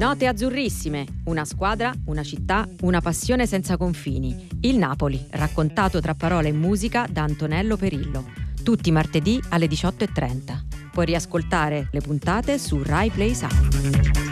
Note azzurrissime, una squadra, una città, una passione senza confini. Il Napoli, raccontato tra parole e musica da Antonello Perillo. Tutti i martedì alle 18:30. Puoi riascoltare le puntate su Rai Play Sound.